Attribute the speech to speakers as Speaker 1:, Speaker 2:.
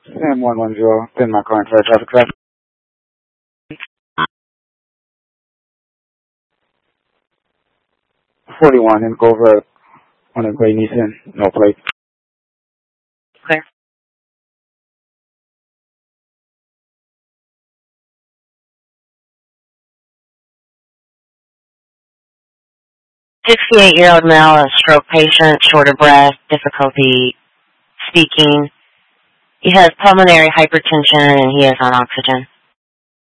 Speaker 1: Sam 110, Denmark calling for traffic stop. 41 in Covert on a gray Nissan, no plate.
Speaker 2: Clear. 68-year-old male, a stroke patient, short of breath, difficulty speaking. He has pulmonary hypertension and he is on oxygen.